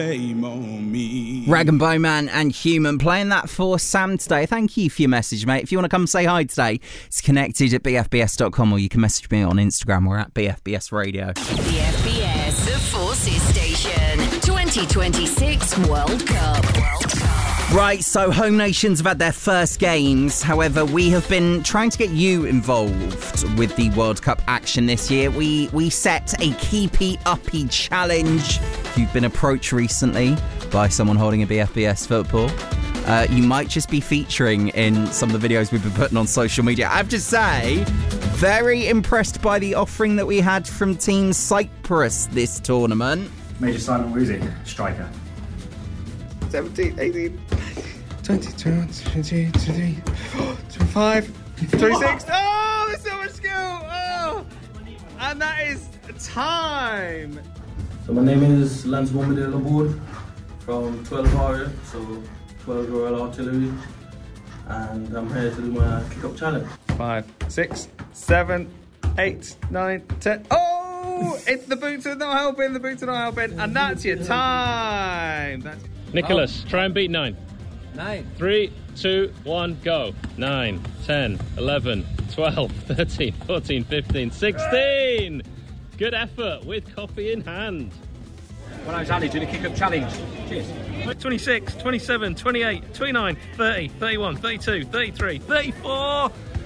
Shame on me. Rag and Bowman and Human playing that for Sam today. Thank you for your message, mate. If you want to come say hi today, it's connected at bfbs.com or you can message me on Instagram. We're at BFBS Radio. BFBS, the Forces Station. 2026 World Cup. Right, so home nations have had their first games. However, we have been trying to get you involved with the World Cup action this year. We set a Keepy Uppy challenge. If you've been approached recently by someone holding a BFBS football, you might just be featuring in some of the videos we've been putting on social media. I have to say, very impressed by the offering that we had from Team Cyprus this tournament. Major Simon Woozy, striker. 17, 18, 22, 23, 25, 26. Oh, there's so much skill. Oh, and that is time. So my name is Lance Mohamed Laborde from 12 Warrior, so 12 Royal Artillery, and I'm here to do my kick-up challenge. 5, 6, 7, 8, 9, 10. Oh, it's the boots are not helping, and that's your time. Nicholas, try and beat 9. 9. 3, 2, 1, go. 9, 10, 11, 12, 13, 14, 15, 16. Good effort with coffee in hand. Well, I was Ali doing a kick-up challenge. Cheers. 26, 27, 28, 29, 30, 31, 32, 33, 34,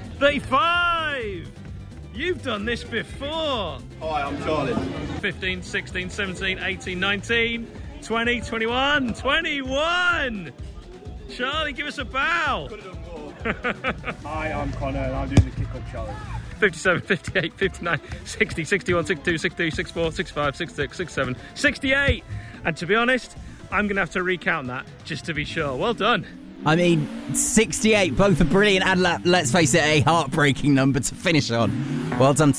35. You've done this before. Hi, I'm Charlie. 15, 16, 17, 18, 19, 20, 21, 21. Charlie, give us a bow. Hi, I'm Connor and I'm doing the kick-up challenge. 57, 58, 59, 60, 61, 62, 63, 64, 65, 66, 67, 68. And to be honest, I'm going to have to recount that just to be sure. Well done. I mean, 68, both are brilliant and let's face it, a heartbreaking number to finish on. Well done.